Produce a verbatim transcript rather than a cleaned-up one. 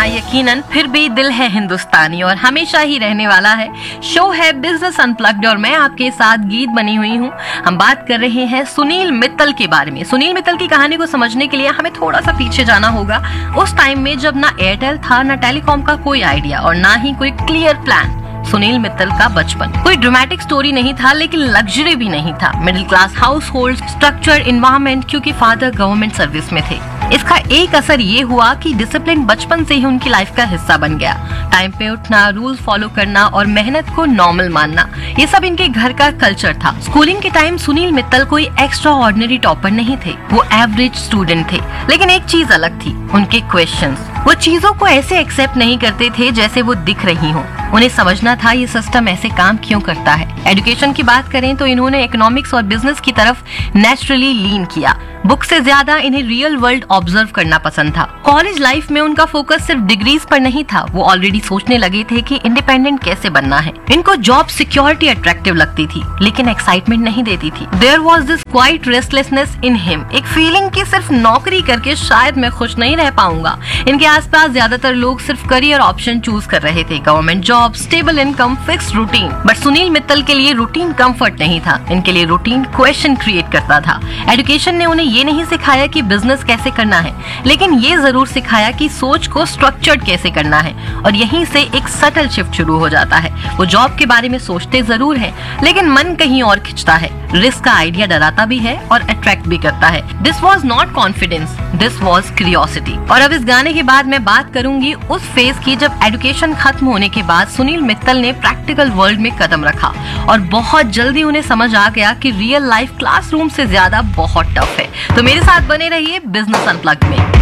हाँ यकीनन, फिर भी दिल है हिंदुस्तानी और हमेशा ही रहने वाला है। शो है बिजनेस अनप्लग्ड और मैं आपके साथ गीत बनी हुई हूँ। हम बात कर रहे हैं सुनील मित्तल के बारे में। सुनील मित्तल की कहानी को समझने के लिए हमें थोड़ा सा पीछे जाना होगा, उस टाइम में जब ना एयरटेल था, ना टेलीकॉम का कोई आइडिया और ना ही कोई क्लियर प्लान। सुनील मित्तल का बचपन कोई ड्रामेटिक स्टोरी नहीं था, लेकिन लग्जरी भी नहीं था। Middle class house hold, structured environment, क्योंकि फादर गवर्नमेंट सर्विस में थे। इसका एक असर ये हुआ कि डिसिप्लिन बचपन से ही उनकी लाइफ का हिस्सा बन गया। टाइम पे उठना, रूल्स फॉलो करना और मेहनत को नॉर्मल मानना, ये सब इनके घर का कल्चर था। स्कूलिंग के टाइम सुनील मित्तल कोई एक्स्ट्रा ऑर्डिनरी टॉपर नहीं थे, वो एवरेज स्टूडेंट थे। लेकिन एक चीज अलग थी, उनके क्वेश्चंस। वो चीजों को ऐसे एक्सेप्ट नहीं करते थे जैसे वो दिख रही हो। उन्हें समझना था ये सिस्टम ऐसे काम क्यों करता है। एजुकेशन की बात करें तो इन्होंने इकोनॉमिक्स और बिजनेस की तरफ नेचुरली लीन किया। बुक से ज्यादा इन्हें रियल वर्ल्ड ऑब्जर्व करना पसंद था। कॉलेज लाइफ में उनका फोकस सिर्फ डिग्रीज पर नहीं था, वो ऑलरेडी सोचने लगे थे कि इंडिपेंडेंट कैसे बनना है। इनको जॉब सिक्योरिटी अट्रैक्टिव लगती थी, लेकिन एक्साइटमेंट नहीं देती थी। There was this quite restlessness in him, एक फीलिंग कि सिर्फ नौकरी करके शायद मैं खुश नहीं रह पाऊंगा। इनके आसपास ज्यादातर लोग सिर्फ करियर ऑप्शन चूज कर रहे थे, government job, stable income, fix routine. But Sunil Mittal के लिए रूटीन कंफर्ट नहीं था, इनके लिए रूटीन क्वेश्चन क्रिएट करता था। एजुकेशन ने उन्हें ये नहीं सिखाया कि बिजनेस कैसे करना है, लेकिन ये जरूर सिखाया कि सोच को स्ट्रक्चर्ड कैसे करना है। और यहीं से एक सटल शिफ्ट शुरू हो जाता है। वो जॉब के बारे में सोचते जरूर हैं, लेकिन मन कहीं और खिंचता है। रिस्क का आइडिया डराता भी है और अट्रैक्ट भी करता है। This was not confidence, this was curiosity. और अब इस गाने के बाद मैं बात करूंगी उस फेज की जब एजुकेशन खत्म होने के बाद सुनील मित्तल ने प्रैक्टिकल वर्ल्ड में कदम रखा और बहुत जल्दी उन्हें समझ आ गया कि रियल लाइफ क्लासरूम से ज्यादा बहुत टफ है। तो मेरे साथ बने रहिए बिजनेस अनप्लग्ड में।